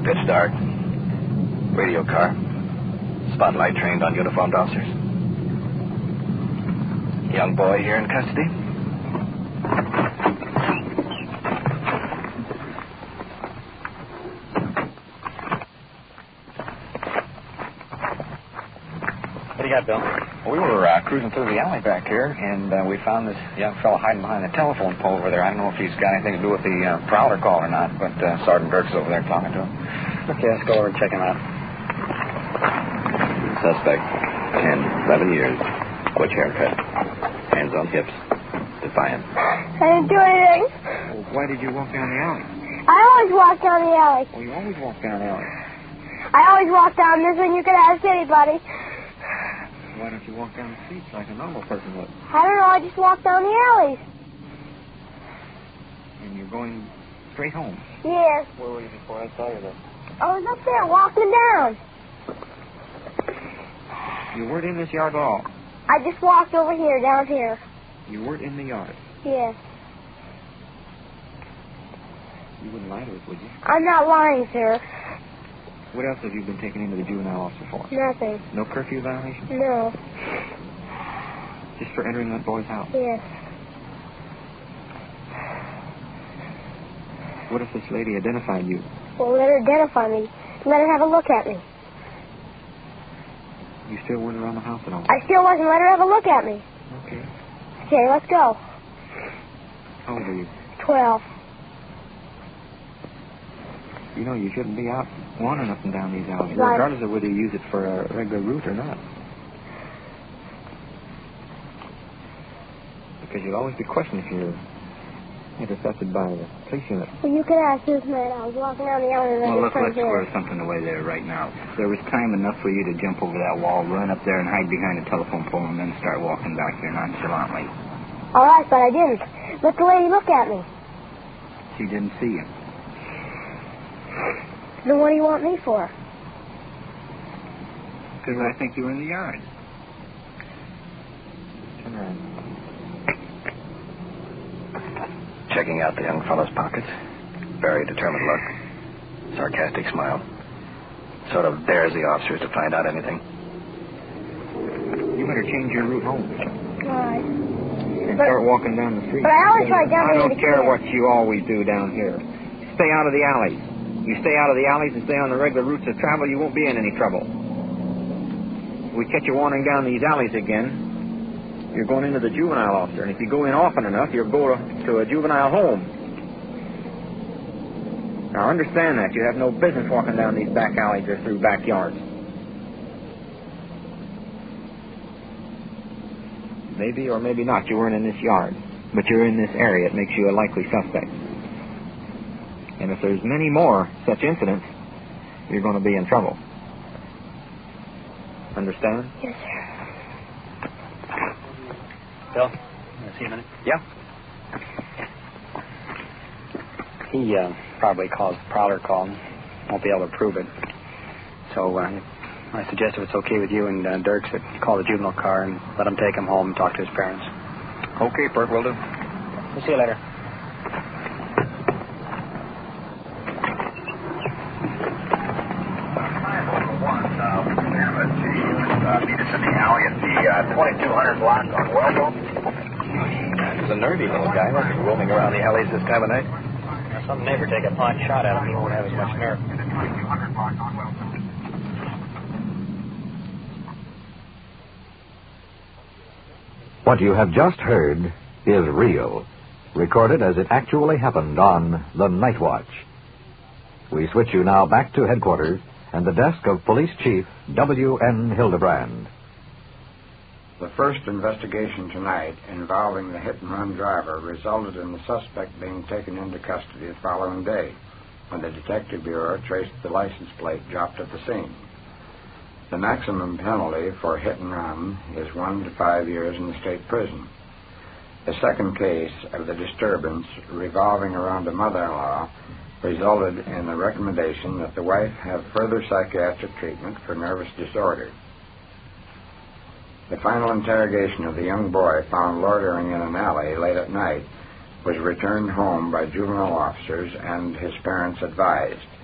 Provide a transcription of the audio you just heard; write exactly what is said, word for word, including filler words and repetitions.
Pitch dark. Radio car. Spotlight trained on uniformed officers. Young boy here in custody. What do you got, Bill? Well, we were uh, cruising through the alley back here, and uh, we found this young fellow hiding behind the telephone pole over there. I don't know if he's got anything to do with the uh, prowler call or not, but uh, Sergeant Dirk's over there talking to him. Okay, let's go over and check him out. Suspect, ten, eleven years. Butch haircut. Hands on hips. Defiant. I didn't do anything. Well, why did you walk down the alley? I always walk down the alley. Well, you always walk down the alley. I always walk down this, and you can ask anybody. Why don't you walk down the streets like a normal person would? I don't know, I just walk down the alleys. And you're going straight home? Yes. Where were you before I saw you, though? I was up there walking down. You weren't in this yard at all? I just walked over here, down here. You weren't in the yard? Yes. You wouldn't lie to us, would you? I'm not lying, sir. What else have you been taken into the juvenile officer for? Nothing. No curfew violation? No. Just for entering that boy's house? Yes. What if this lady identified you? Well, let her identify me. Let her have a look at me. You still weren't around the house at all? I still wasn't. Let her have a look at me. Okay. Okay, let's go. How old are you? Twelve. You know, you shouldn't be out wandering up and down these alleys, Right. regardless of whether you use it for a regular route or not. Because you'll always be questioned if you're intercepted by the police unit. Well, you can ask this man. I was walking down the alley and I Well, just look, let's turned here. square something away there right now. There was time enough for you to jump over that wall, run up there and hide behind a telephone pole, and then start walking back here nonchalantly. All right, but I didn't. Let the lady look at me. She didn't see you. Then what do you want me for? Because I think you were in the yard. Turn around. Checking out the young fellow's pockets. Very determined look. Sarcastic smile. Sort of dares the officers to find out anything. You better change your route home. All right. And But- start walking down the street. But I always ride down I there don't to care clear. what you always do down here. Stay out of the alleys. You stay out of the alleys and stay on the regular routes of travel, you won't be in any trouble. If we catch you wandering down these alleys again, you're going into the juvenile officer. And if you go in often enough, you'll go to, to a juvenile home. Now, understand that. You have no business walking down these back alleys or through backyards. Maybe or maybe not you weren't in this yard, but you're in this area. It makes you a likely suspect. And if there's many more such incidents, you're going to be in trouble. Understand? Yes, sir. Bill, can I see a minute? Yeah. He uh, probably caused the prowler call. Won't be able to prove it. So uh, I suggest if it's okay with you and uh, Dirks that you call the juvenile car and let him take him home and talk to his parents. Okay, Bert, will do. We'll see you later. Meet us in the alley at the uh, twenty-two hundred block on Wellville. He's a nerdy little guy, like roaming around the alleys this time of night. Now, some neighbor take a pot shot at him. He won't have as much nerve. What you have just heard is real, recorded as it actually happened on The Night Watch. We switch you now back to headquarters and the desk of Police Chief W N Hildebrand. The first investigation tonight involving the hit-and-run driver resulted in the suspect being taken into custody the following day when the Detective Bureau traced the license plate dropped at the scene. The maximum penalty for hit-and-run is one to five years in the state prison. The second case of the disturbance revolving around a mother-in-law resulted in the recommendation that the wife have further psychiatric treatment for nervous disorder. The final interrogation of the young boy found loitering in an alley late at night was returned home by juvenile officers and his parents advised.